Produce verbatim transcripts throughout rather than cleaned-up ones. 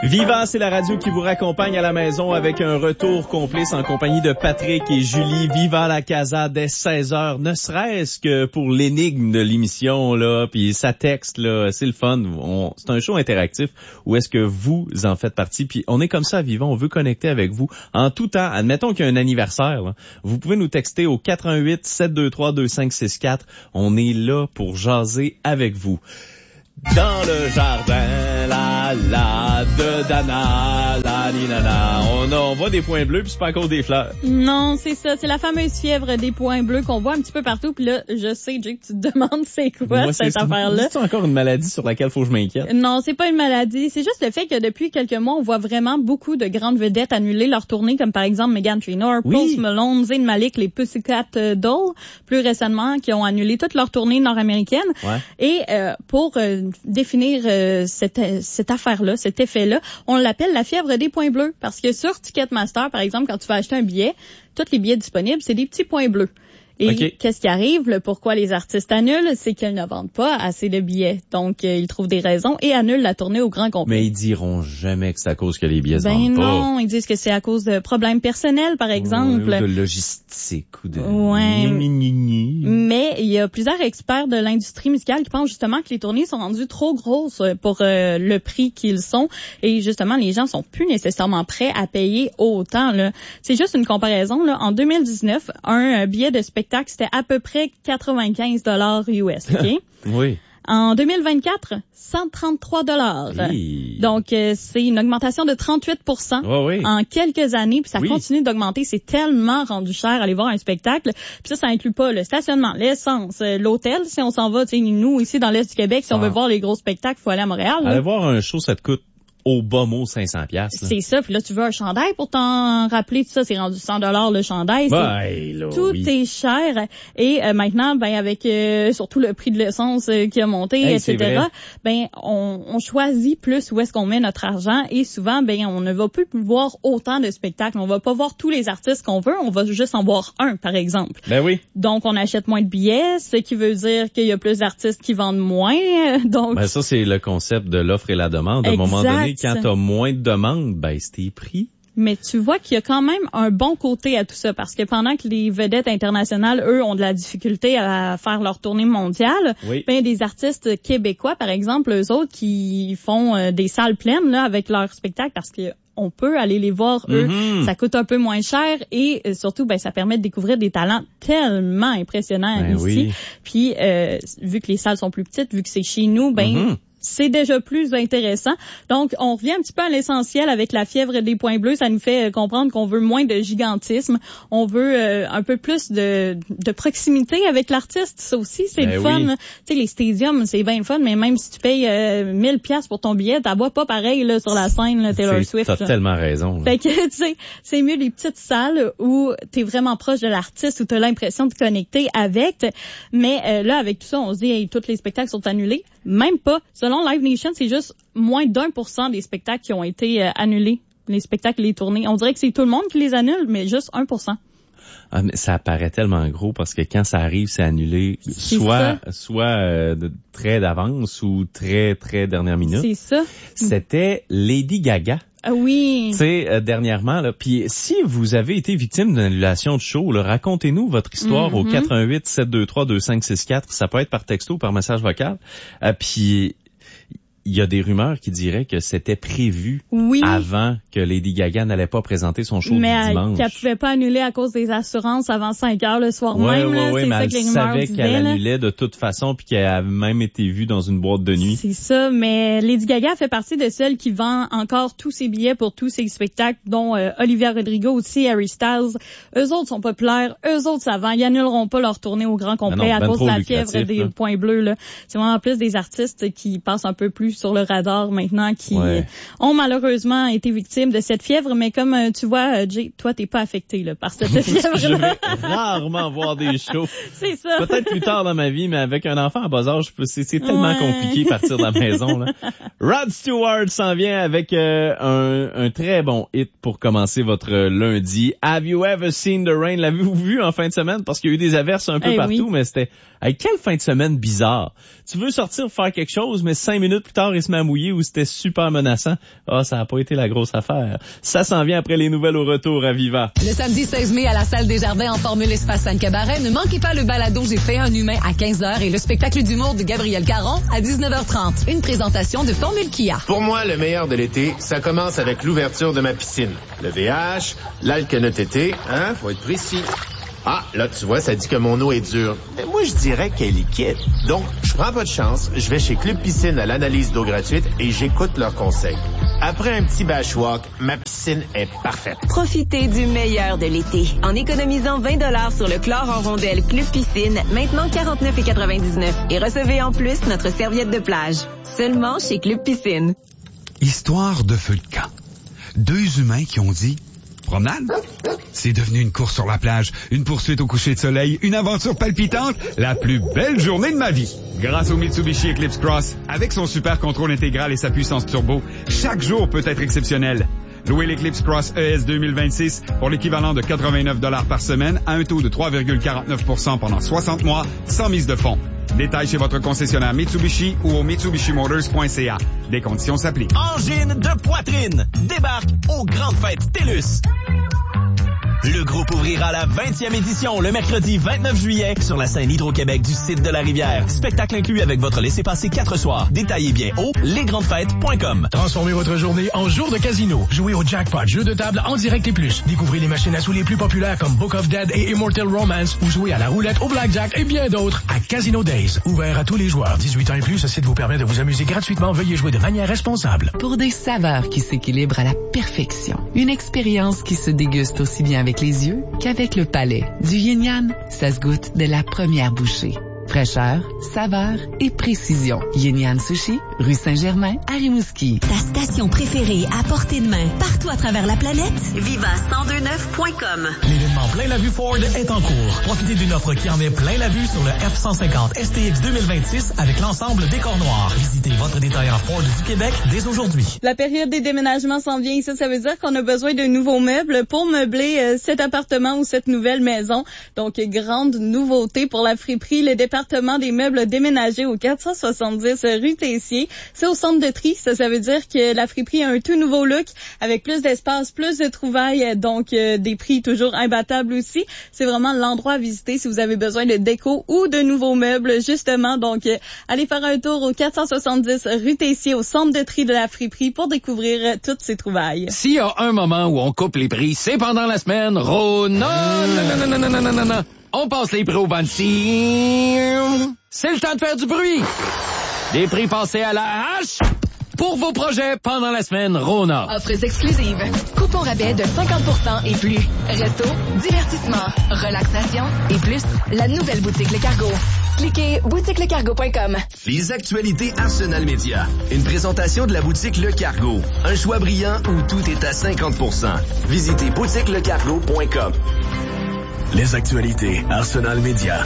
Viva, c'est la radio qui vous raccompagne à la maison avec un retour complice en compagnie de Patrick et Julie. Viva la casa dès seize heures, ne serait-ce que pour l'énigme de l'émission, là, puis ça texte, là, c'est le fun. On, c'est un show interactif où est-ce que vous en faites partie, puis on est comme ça à Viva, on veut connecter avec vous en tout temps. Admettons qu'il y a un anniversaire, là. Vous pouvez nous texter au quatre un huit, sept deux trois, deux cinq six quatre. On est là pour jaser avec vous. Dans le jardin, la la de Dana, la ninana. On, a, on voit des points bleus puis c'est pas à cause des fleurs. Non, c'est ça. C'est la fameuse fièvre des points bleus qu'on voit un petit peu partout. Puis là, je sais, Jake, tu te demandes c'est quoi Moi, cette c'est, affaire-là. C'est encore une maladie sur laquelle faut que je m'inquiète. Non, c'est pas une maladie. C'est juste le fait que depuis quelques mois, on voit vraiment beaucoup de grandes vedettes annuler leur tournée, comme par exemple Meghan Trainor, oui. Post Malone, Zayn Malik, les Pussycat Dolls, plus récemment, qui ont annulé toute leur tournée nord-américaine. Ouais. Et euh, pour euh, définir euh, cette, cette affaire-là, cet effet-là, on l'appelle la fièvre des points bleus. Parce que sur Ticketmaster, par exemple, quand tu vas acheter un billet, tous les billets disponibles, c'est des petits points bleus. Et okay. Qu'est-ce qui arrive? Le pourquoi les artistes annulent, c'est qu'ils ne vendent pas assez de billets. Donc, euh, ils trouvent des raisons et annulent la tournée au grand complet. Mais ils diront jamais que c'est à cause que les billets se ben vendent pas. Ben non, ils disent que c'est à cause de problèmes personnels, par exemple. Ou de logistique ou de... Ouais. Ni, ni, ni. Mais il y a plusieurs experts de l'industrie musicale qui pensent justement que les tournées sont rendues trop grosses pour euh, le prix qu'ils sont. Et justement, les gens sont plus nécessairement prêts à payer autant, là. C'est juste une comparaison, là. En deux mille dix-neuf, un billet de spectacle, c'était à peu près quatre-vingt-quinze dollars U S, OK? Oui. En deux mille vingt-quatre, cent trente-trois dollars. Oui. Donc, euh, c'est une augmentation de trente-huit pour cent oh oui. en quelques années. Puis ça oui. continue d'augmenter. C'est tellement rendu cher aller voir un spectacle. Puis ça, ça inclut pas le stationnement, l'essence, l'hôtel. Si on s'en va, tu sais, nous, ici, dans l'Est du Québec, si ah. on veut voir les gros spectacles, il faut aller à Montréal. Aller voir un show, ça te coûte au bas mot cinq cents piastres. C'est ça. Puis là, tu veux un chandail pour t'en rappeler tout ça. C'est rendu cent dollars le chandail. Ben, là, tout oui. est cher. Et euh, maintenant, ben avec euh, surtout le prix de l'essence euh, qui a monté, hey, et cetera. Ben on, on choisit plus où est-ce qu'on met notre argent. Et souvent, ben on ne va plus voir autant de spectacles. On va pas voir tous les artistes qu'on veut. On va juste en voir un, par exemple. Ben oui. Donc, on achète moins de billets, ce qui veut dire qu'il y a plus d'artistes qui vendent moins. Donc, ben ça, c'est le concept de l'offre et la demande. À un moment donné, quand t'as moins de demandes, baisse tes prix. Mais tu vois qu'il y a quand même un bon côté à tout ça, parce que pendant que les vedettes internationales, eux, ont de la difficulté à faire leur tournée mondiale, oui. ben, des artistes québécois, par exemple, eux autres, qui font euh, des salles pleines là avec leurs spectacles, parce que on peut aller les voir, eux. Mm-hmm. Ça coûte un peu moins cher et euh, surtout, ben, ça permet de découvrir des talents tellement impressionnants ben ici. Oui. Puis, euh, vu que les salles sont plus petites, vu que c'est chez nous, ben... Mm-hmm. c'est déjà plus intéressant. Donc, on revient un petit peu à l'essentiel avec la fièvre des points bleus. Ça nous fait comprendre qu'on veut moins de gigantisme. On veut euh, un peu plus de, de proximité avec l'artiste. Ça aussi, c'est ben le fun. Oui. Tu sais, les stadiums, c'est bien le fun, mais même si tu payes euh, mille piastres pour ton billet, t'as pas pareil là, sur la scène, là, Taylor c'est, Swift. T'as là. tellement raison. Là. Fait que, tu sais, c'est mieux les petites salles où t'es vraiment proche de l'artiste, où t'as l'impression de connecter avec. Mais euh, là, avec tout ça, on se dit, hey, tous les spectacles sont annulés. Même pas. Selon Live Nation, c'est juste moins d'un pour cent des spectacles qui ont été euh, annulés. Les spectacles, les tournées. On dirait que c'est tout le monde qui les annule, mais juste un pour cent. Ah, mais ça paraît tellement gros parce que quand ça arrive, c'est annulé c'est soit ça. soit euh, de, très d'avance ou très, très dernière minute. C'est ça. C'était Lady Gaga. Ah oui. Tu sais, euh, dernièrement, là. Puis si vous avez été victime d'une annulation de show, là, racontez-nous votre histoire mm-hmm. au quatre un huit, sept deux trois, deux cinq six quatre. Ça peut être par texto ou par message vocal. Euh, puis il y a des rumeurs qui diraient que c'était prévu oui. avant que Lady Gaga n'allait pas présenter son show mais du dimanche. Mais qu'elle pouvait pas annuler à cause des assurances avant cinq heures le soir ouais, même. Ouais, là. ouais, c'est mais ça elle que les rumeurs savait disaient, qu'elle là. annulait de toute façon puis qu'elle avait même été vue dans une boîte de nuit. C'est ça, mais Lady Gaga fait partie de celles qui vend encore tous ses billets pour tous ses spectacles, dont euh, Olivia Rodrigo aussi, Harry Styles. Eux autres sont populaires, eux autres ça vend. Ils annuleront pas leur tournée au grand complet non, à ben cause de la fièvre des là. points bleus. Là. C'est vraiment plus des artistes qui passent un peu plus sur le radar maintenant, qui ouais. ont malheureusement été victimes de cette fièvre. Mais comme euh, tu vois, Jay, toi, t'es pas affecté là, par cette fièvre. Je vais rarement voir des shows. C'est ça. Peut-être plus tard dans ma vie, mais avec un enfant à bas âge, c'est, c'est tellement ouais. compliqué de partir de la maison. Là. Rod Stewart s'en vient avec euh, un, un très bon hit pour commencer votre lundi. Have you ever seen the rain? L'avez-vous vu en fin de semaine? Parce qu'il y a eu des averses un peu hey, partout, oui. mais c'était... Hey, quelle fin de semaine bizarre. Tu veux sortir faire quelque chose, mais cinq minutes plus tard, tard, il se met à mouiller ou c'était super menaçant. Ah, ça a pas été la grosse affaire. Ça s'en vient après les nouvelles au retour à Viva. Le samedi seize mai à la salle des Jardins en Formule Espace Sainte-Cabaret, ne manquez pas le balado J'ai fait un humain à quinze heures et le spectacle d'humour de Gabriel Caron à dix-neuf heures trente. Une présentation de Formule Kia. Pour moi, le meilleur de l'été, ça commence avec l'ouverture de ma piscine. Le V H, l'alcanotété, hein, faut être précis. Ah, là, tu vois, ça dit que mon eau est dure. Mais moi, je dirais qu'elle est liquide. Donc, je prends pas de chance, je vais chez Club Piscine à l'analyse d'eau gratuite et j'écoute leurs conseils. Après un petit bashwalk, ma piscine est parfaite. Profitez du meilleur de l'été en économisant vingt dollars sur le chlore en rondelle Club Piscine, maintenant quarante-neuf quatre-vingt-dix-neuf. Et recevez en plus notre serviette de plage. Seulement chez Club Piscine. Histoire de feu de camp. Deux humains qui ont dit « Promenade ». C'est devenu une course sur la plage, une poursuite au coucher de soleil, une aventure palpitante, la plus belle journée de ma vie. Grâce au Mitsubishi Eclipse Cross, avec son super contrôle intégral et sa puissance turbo, chaque jour peut être exceptionnel. Louez l'Eclipse Cross E S deux mille vingt-six pour l'équivalent de quatre-vingt-neuf dollars par semaine à un taux de trois virgule quarante-neuf pour cent pendant soixante mois, sans mise de fonds. Détails chez votre concessionnaire Mitsubishi ou au mitsubishi motors point c a. Des conditions s'appliquent. Angine de poitrine débarque aux grandes fêtes TELUS. Le groupe ouvrira la vingtième édition le mercredi vingt-neuf juillet sur la scène Hydro-Québec du site de la Rivière. Spectacle inclus avec votre laissez-passer quatre soirs. Détaillez bien au les grandes fêtes point com. Transformez votre journée en jour de casino. Jouez au jackpot, jeux de table en direct et plus. Découvrez les machines à sous les plus populaires comme Book of Dead et Immortal Romance ou jouez à la roulette, au blackjack et bien d'autres à Casino Days. Ouvert à tous les joueurs. dix-huit ans et plus, ce site vous permet de vous amuser gratuitement. Veuillez jouer de manière responsable. Pour des saveurs qui s'équilibrent à la perfection. Une expérience qui se déguste aussi bien avec les yeux qu'avec le palais. Du yin yang, ça se goûte dès la première bouchée. Fraîcheur, saveur et précision. Yin Yang Sushi, rue Saint-Germain, à Rimouski. Ta station préférée à portée de main, partout à travers la planète? Viva cent deux neuf point com. L'événement Plein la vue Ford est en cours. Profitez d'une offre qui en met plein la vue sur le F cent cinquante S T X deux mille vingt-six avec l'ensemble décor noir. Visitez votre détaillant Ford du Québec dès aujourd'hui. La période des déménagements s'en vient ici. Ça veut dire qu'on a besoin de nouveaux meubles pour meubler euh, cet appartement ou cette nouvelle maison. Donc, grande nouveauté pour la friperie, le département des meubles déménagés au quatre cent soixante-dix rue Tessier. C'est au centre de tri. Ça, ça veut dire que la friperie a un tout nouveau look avec plus d'espace, plus de trouvailles, donc euh, des prix toujours imbattables aussi. C'est vraiment l'endroit à visiter si vous avez besoin de déco ou de nouveaux meubles, justement. Donc, euh, allez faire un tour au quatre cent soixante-dix rue Tessier, au centre de tri de la friperie pour découvrir euh, toutes ces trouvailles. S'il y a un moment où on coupe les prix, c'est pendant la semaine Rona. Non, non, non, non, non, non, non, non. On passe les prix au Bansi. C'est le temps de faire du bruit. Des prix passés à la hache pour vos projets pendant la semaine Rona. Offres exclusives. Coupons rabais de cinquante pour cent et plus. Resto, divertissement, relaxation et plus. La nouvelle boutique Le Cargo. Cliquez boutique le cargo point com. Les actualités Arsenal Média. Une présentation de la boutique Le Cargo. Un choix brillant où tout est à cinquante pour cent. Visitez boutique le cargo point com. Les actualités Arsenal Média.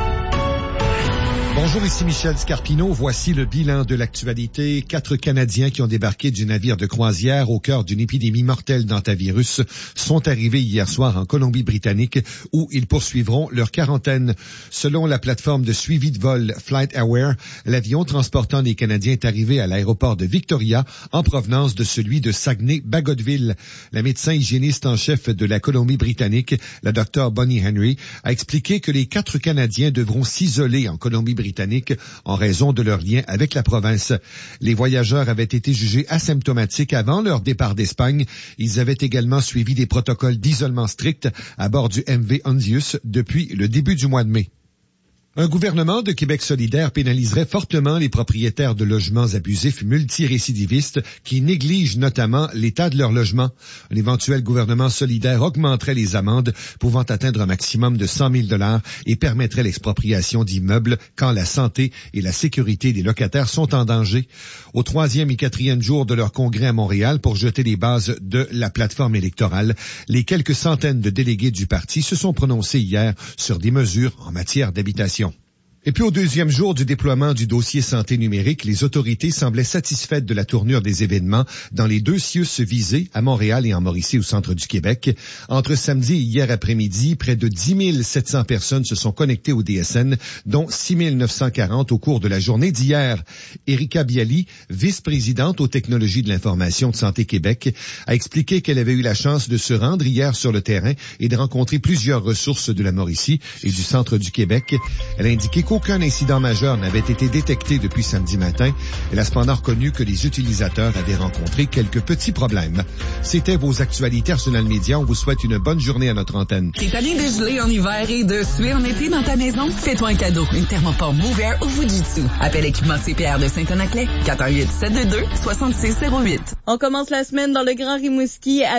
Bonjour, ici Michel Scarpino. Voici le bilan de l'actualité. Quatre Canadiens qui ont débarqué du navire de croisière au cœur d'une épidémie mortelle d'hantavirus sont arrivés hier soir en Colombie-Britannique où ils poursuivront leur quarantaine. Selon la plateforme de suivi de vol FlightAware, l'avion transportant les Canadiens est arrivé à l'aéroport de Victoria en provenance de celui de Saguenay-Bagotville. La médecin hygiéniste en chef de la Colombie-Britannique, la docteure Bonnie Henry, a expliqué que les quatre Canadiens devront s'isoler en Colombie-Britannique britanniques en raison de leur lien avec la province. Les voyageurs avaient été jugés asymptomatiques avant leur départ d'Espagne. Ils avaient également suivi des protocoles d'isolement stricts à bord du M V Hondius depuis le début du mois de mai. Un gouvernement de Québec solidaire pénaliserait fortement les propriétaires de logements abusifs multirécidivistes qui négligent notamment l'état de leur logement. Un éventuel gouvernement solidaire augmenterait les amendes pouvant atteindre un maximum de cent mille dollars et permettrait l'expropriation d'immeubles quand la santé et la sécurité des locataires sont en danger. Au troisième et quatrième jour de leur congrès à Montréal pour jeter les bases de la plateforme électorale, les quelques centaines de délégués du parti se sont prononcés hier sur des mesures en matière d'habitation. Et puis au deuxième jour du déploiement du dossier santé numérique, les autorités semblaient satisfaites de la tournure des événements dans les deux C I U S visés, à Montréal et en Mauricie au centre du Québec. Entre samedi et hier après-midi, près de dix mille sept cents personnes se sont connectées au D S N, dont six mille neuf cent quarante au cours de la journée d'hier. Erika Bialy, vice-présidente aux technologies de l'information de Santé Québec, a expliqué qu'elle avait eu la chance de se rendre hier sur le terrain et de rencontrer plusieurs ressources de la Mauricie et du centre du Québec. Elle a indiqué qu'aucun incident majeur n'avait été détecté depuis samedi matin. Elle a cependant reconnu que les utilisateurs avaient rencontré quelques petits problèmes. C'était vos actualités Arsenal Média. On vous souhaite une bonne journée à notre antenne. T'es tanné de geler en hiver et de suer en été dans ta maison? Fais-toi un cadeau. Une thermopompe Mover ou Fujitsu. Appelle équipement C P R de Saint-Onaclet. quatre un huit, sept deux deux, six six zéro huit. On commence la semaine dans le Grand Rimouski